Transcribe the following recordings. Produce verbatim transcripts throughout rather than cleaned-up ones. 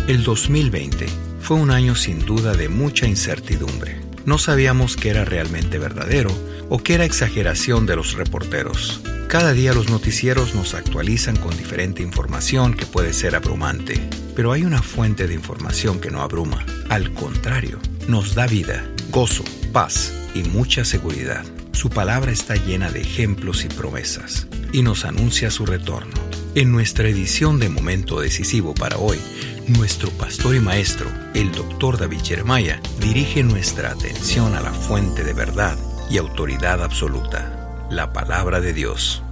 El dos mil veinte fue un año sin duda de mucha incertidumbre. No sabíamos qué era realmente verdadero o qué era exageración de los reporteros. Cada día los noticieros nos actualizan con diferente información que puede ser abrumante. Pero hay una fuente de información que no abruma. Al contrario, nos da vida, gozo, paz y mucha seguridad. Su palabra está llena de ejemplos y promesas y nos anuncia su retorno. En nuestra edición de Momento Decisivo para hoy, nuestro pastor y maestro, el doctor David Jeremiah, dirige nuestra atención a la fuente de verdad y autoridad absoluta, la palabra de Dios.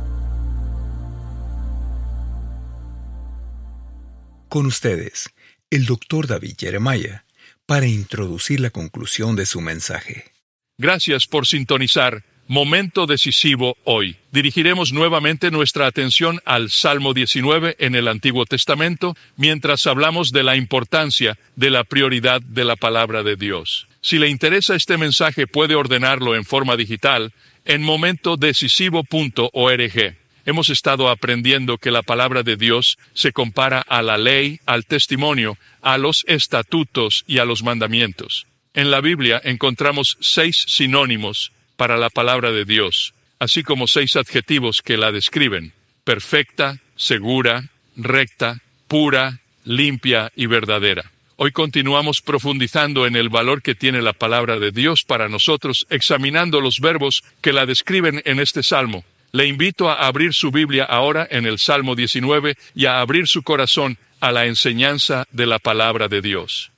Con ustedes, el doctor David Jeremiah, para introducir la conclusión de su mensaje. Gracias por sintonizar Momento Decisivo hoy. Dirigiremos nuevamente nuestra atención al Salmo diecinueve en el Antiguo Testamento, mientras hablamos de la importancia de la prioridad de la palabra de Dios. Si le interesa este mensaje, puede ordenarlo en forma digital en momento decisivo punto org. Hemos estado aprendiendo que la palabra de Dios se compara a la ley, al testimonio, a los estatutos y a los mandamientos. En la Biblia encontramos seis sinónimos para la palabra de Dios, así como seis adjetivos que la describen: perfecta, segura, recta, pura, limpia y verdadera. Hoy continuamos profundizando en el valor que tiene la palabra de Dios para nosotros, examinando los verbos que la describen en este salmo. Le invito a abrir su Biblia ahora en el Salmo diecinueve y a abrir su corazón a la enseñanza de la palabra de Dios.